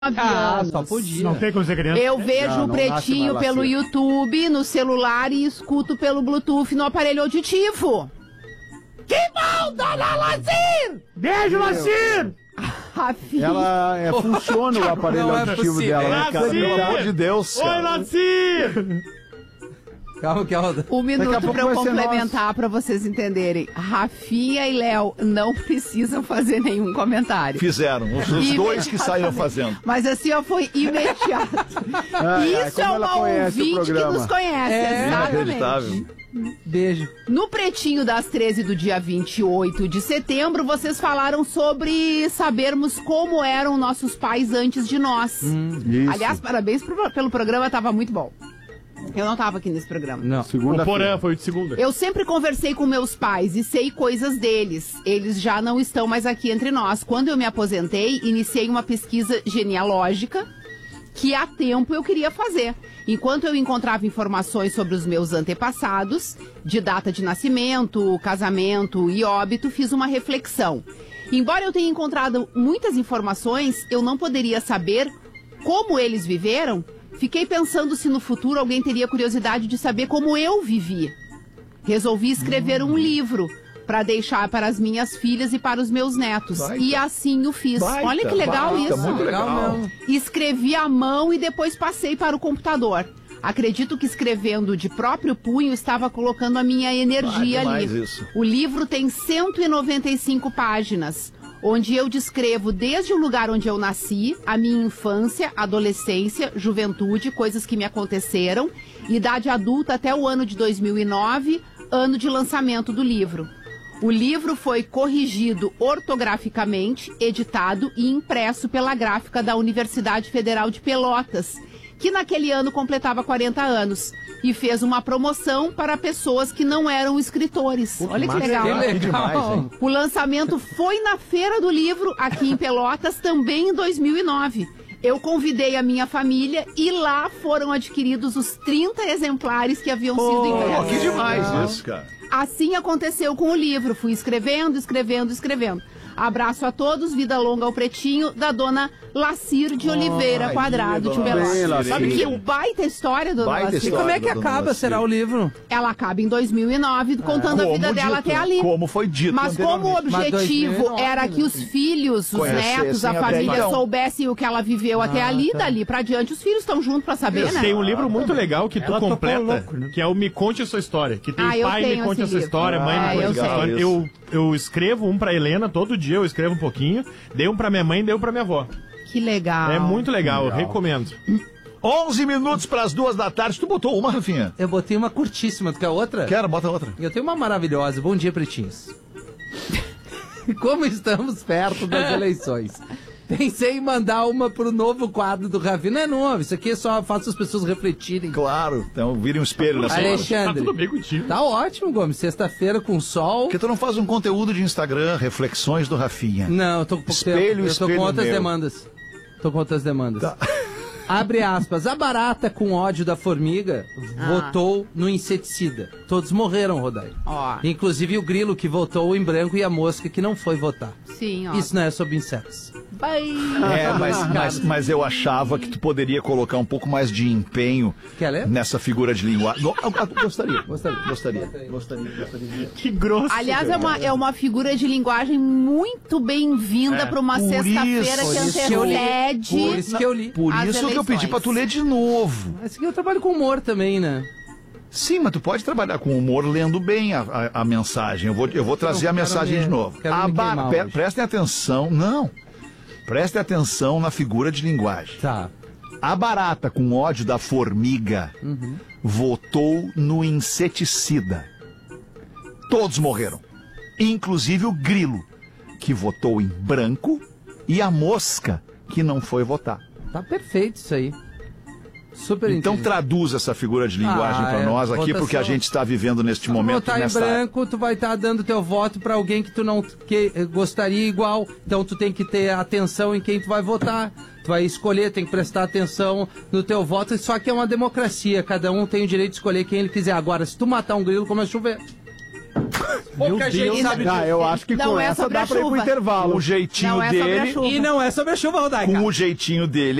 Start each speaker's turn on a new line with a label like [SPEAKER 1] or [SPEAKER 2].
[SPEAKER 1] Só podia.
[SPEAKER 2] Não tem como ser criança.
[SPEAKER 3] Eu vejo o Pretinho pelo YouTube, no celular e escuto pelo Bluetooth no aparelho auditivo. Que bom, dona Lacir!
[SPEAKER 2] Beijo, Lacir!
[SPEAKER 3] Rafinha.
[SPEAKER 4] Ela funciona o aparelho auditivo dela, né, cara? Pelo amor de Deus.
[SPEAKER 2] Oi, Lacir!
[SPEAKER 1] Calma, calma.
[SPEAKER 3] Um minuto pra eu
[SPEAKER 4] vai ser
[SPEAKER 3] complementar pra vocês entenderem. Rafinha e Léo não precisam fazer nenhum comentário.
[SPEAKER 5] Fizeram, os dois que saíram fazendo.
[SPEAKER 3] Mas assim, ó, foi imediato. Isso é uma ouvinte que nos conhece, exatamente.
[SPEAKER 5] Inacreditável.
[SPEAKER 1] Beijo.
[SPEAKER 3] No Pretinho das 13 do dia 28 de setembro, vocês falaram sobre sabermos como eram nossos pais antes de nós.
[SPEAKER 4] Isso.
[SPEAKER 3] Aliás, parabéns pelo programa, tava muito bom. Eu não tava aqui nesse programa.
[SPEAKER 1] Não.
[SPEAKER 2] O Porã foi o de segunda.
[SPEAKER 3] Eu sempre conversei com meus pais e sei coisas deles. Eles já não estão mais aqui entre nós. Quando eu me aposentei, iniciei uma pesquisa genealógica que há tempo eu queria fazer. Enquanto eu encontrava informações sobre os meus antepassados, de data de nascimento, casamento e óbito, fiz uma reflexão. Embora eu tenha encontrado muitas informações, eu não poderia saber como eles viveram. Fiquei pensando se no futuro alguém teria curiosidade de saber como eu vivi. Resolvi escrever um livro para deixar para as minhas filhas e para os meus netos. E assim o fiz. Olha que legal isso.
[SPEAKER 5] Muito legal.
[SPEAKER 3] Escrevi à mão e depois passei para o computador. Acredito que escrevendo de próprio punho estava colocando a minha energia ali.
[SPEAKER 5] Isso.
[SPEAKER 3] O livro tem 195 páginas, onde eu descrevo desde o lugar onde eu nasci, a minha infância, adolescência, juventude, coisas que me aconteceram, idade adulta até o ano de 2009, ano de lançamento do livro. O livro foi corrigido ortograficamente, editado e impresso pela gráfica da Universidade Federal de Pelotas, que naquele ano completava 40 anos, e fez uma promoção para pessoas que não eram escritores. Olha que legal.
[SPEAKER 1] Que legal.
[SPEAKER 3] O lançamento foi na Feira do Livro, aqui em Pelotas, também em 2009. Eu convidei a minha família e lá foram adquiridos os 30 exemplares que haviam sido impressos.
[SPEAKER 5] Que demais isso, cara.
[SPEAKER 3] Assim aconteceu com o livro. Fui escrevendo. Abraço a todos, vida longa ao Pretinho, da dona Lacir de Oliveira Quadrado de Pelotas. Sabe que baita história, dona Lacir?
[SPEAKER 1] E como é que acaba, será o livro?
[SPEAKER 3] Ela acaba em 2009, contando a vida dela até ali.
[SPEAKER 5] Como foi dito.
[SPEAKER 3] Mas como o objetivo
[SPEAKER 1] 2009,
[SPEAKER 3] era que os filhos, os netos, a família soubessem o que ela viveu até ali, dali pra diante, os filhos estão juntos pra saber, né?
[SPEAKER 2] Tem um livro muito legal que tu completa, que é o Me Conte a Sua História. Que tem pai Me Conte a Sua História, mãe Me Conte a Sua História. Eu escrevo um pra Helena, todo dia eu escrevo um pouquinho. Dei um pra minha mãe e dei um pra minha avó.
[SPEAKER 3] Que legal.
[SPEAKER 2] É muito legal, eu recomendo.
[SPEAKER 5] 11 minutos para as 2 da tarde. Tu botou uma, Rafinha?
[SPEAKER 1] Eu botei uma curtíssima. Tu quer outra?
[SPEAKER 5] Quero, bota outra.
[SPEAKER 1] Eu tenho uma maravilhosa. Bom dia, pretinhos. Como estamos perto das eleições, pensei em mandar uma pro novo quadro do Rafinha. Não é novo, isso aqui só faz as pessoas refletirem.
[SPEAKER 5] Claro, então vire um espelho nessa hora.
[SPEAKER 1] Alexandre,
[SPEAKER 2] Tá tudo bem contigo.
[SPEAKER 1] tá ótimo, Gomes. Sexta-feira com sol.
[SPEAKER 5] Porque tu não faz um conteúdo de Instagram, reflexões do Rafinha.
[SPEAKER 1] Não, eu tô com pouco
[SPEAKER 5] Espelho,
[SPEAKER 1] tempo. Eu tô com
[SPEAKER 5] espelho
[SPEAKER 1] outras
[SPEAKER 5] meu.
[SPEAKER 1] demandas. Tô com outras demandas.
[SPEAKER 5] Tá.
[SPEAKER 1] Abre aspas. A barata com ódio da formiga votou no inseticida. Todos morreram, Rodai.
[SPEAKER 3] Ó.
[SPEAKER 1] Inclusive o grilo que votou em branco e a mosca que não foi votar.
[SPEAKER 3] Sim, ó.
[SPEAKER 1] Isso não é sobre insetos.
[SPEAKER 5] Mas eu achava que tu poderia colocar um pouco mais de empenho
[SPEAKER 1] Quer ler?
[SPEAKER 5] nessa figura de linguagem. Gostaria.
[SPEAKER 1] Gostaria.
[SPEAKER 2] Que grosso.
[SPEAKER 3] Aliás, é uma figura de linguagem muito bem-vinda para uma sexta-feira que antecede.
[SPEAKER 1] Por isso que eu li.
[SPEAKER 5] Por
[SPEAKER 3] As
[SPEAKER 5] isso que eu pedi
[SPEAKER 3] eleições.
[SPEAKER 5] pra tu ler de novo.
[SPEAKER 1] Mas que eu trabalho com humor também, né?
[SPEAKER 5] Sim, mas tu pode trabalhar com humor lendo bem a mensagem. Eu vou trazer a mensagem de novo. Prestem atenção. Não. Prestem atenção na figura de linguagem.
[SPEAKER 1] Tá.
[SPEAKER 5] A barata com ódio da formiga votou no inseticida. Todos morreram. Inclusive o grilo, que votou em branco, e a mosca, que não foi votar.
[SPEAKER 1] Tá perfeito isso aí. Super
[SPEAKER 5] Então
[SPEAKER 1] inteligente.
[SPEAKER 5] traduz essa figura de linguagem para nós aqui,
[SPEAKER 1] votação.
[SPEAKER 5] porque a gente está vivendo neste momento.
[SPEAKER 1] Votar em branco, tu vai estar dando teu voto para alguém que tu não gostaria igual. Então tu tem que ter atenção em quem tu vai votar. Tu vai escolher, tem que prestar atenção no teu voto. Só que é uma democracia, cada um tem o direito de escolher quem ele quiser. Agora, se tu matar um grilo, começa a chover. Pouca gente sabe disso.
[SPEAKER 4] Eu acho que com essa dá pra ir pro intervalo.
[SPEAKER 5] O jeitinho dele...
[SPEAKER 1] E não é sobre a chuva, Rodaica.
[SPEAKER 5] Com o jeitinho dele,